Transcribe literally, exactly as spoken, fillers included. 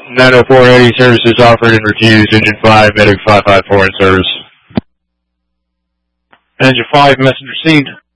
nine oh four eighty services offered and refused. Engine five, Medic five five four in service. Engine five, message received.